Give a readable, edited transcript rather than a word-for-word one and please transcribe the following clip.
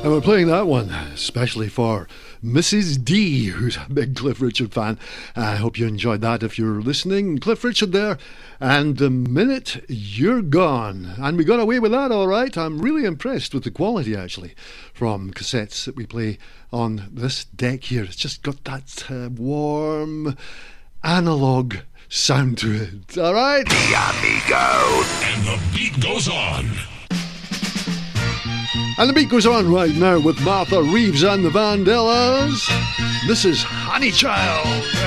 And we're playing that one especially for Mrs. D, who's a big Cliff Richard fan. I hope you enjoyed that if you're listening. Cliff Richard there, and The Minute You're Gone. And we got away with that all right. I'm really impressed with the quality, actually, from cassettes that we play on this deck here. It's just got that warm, analogue sound to it. All right? Amigo. And the beat goes on. And the beat goes on right now with Martha Reeves and the Vandellas. This is Honey Child.